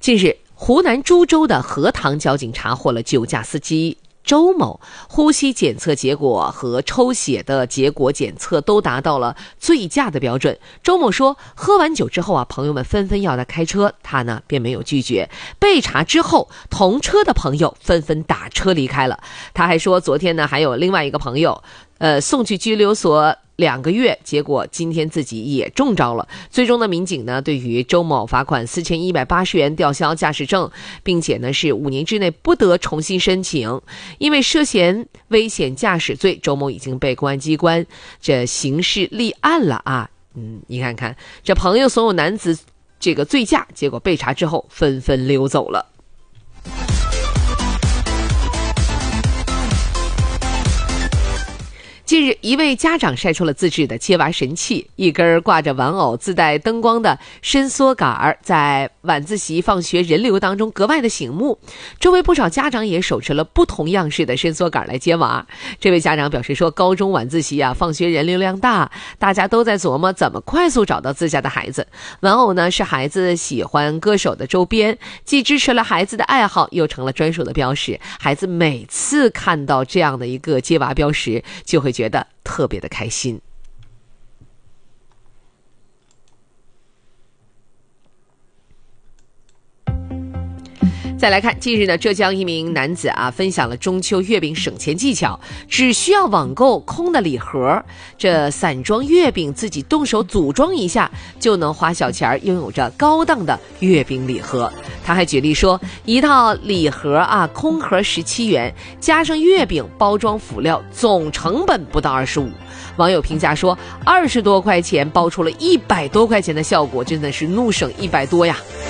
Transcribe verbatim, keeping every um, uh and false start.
近日，湖南株洲的荷塘交警查获了酒驾司机周某，呼吸检测结果和抽血的结果检测都达到了醉驾的标准。周某说，喝完酒之后啊，朋友们纷纷要他开车，他呢便没有拒绝。被查之后，同车的朋友纷纷打车离开了。他还说，昨天呢还有另外一个朋友，呃，送去拘留所两个月，结果今天自己也中招了。最终的民警呢，对于周某罚款四千一百八十元，吊销驾驶证，并且呢是五年之内不得重新申请。因为涉嫌危险驾驶罪，周某已经被公安机关这刑事立案了啊。嗯，你看看这朋友所有男子这个醉驾，结果被查之后纷纷溜走了。近日，一位家长晒出了自制的接娃神器，一根挂着玩偶、自带灯光的伸缩杆，在晚自习放学人流当中格外的醒目。周围不少家长也手持了不同样式的伸缩杆来接娃。这位家长表示说，高中晚自习啊，放学人流量大，大家都在琢磨怎么快速找到自家的孩子。玩偶呢，是孩子喜欢歌手的周边，既支持了孩子的爱好，又成了专属的标识。孩子每次看到这样的一个接娃标识，就会觉得觉得特别的开心。再来看，近日呢，浙江一名男子啊分享了中秋月饼省钱技巧，只需要网购空的礼盒，这散装月饼自己动手组装一下，就能花小钱拥有着高档的月饼礼盒。他还举例说，一套礼盒啊，空盒十七元，加上月饼包装辅料，总成本不到二十五。网友评价说，二十多块钱包出了一百多块钱的效果，真的是怒省一百多呀。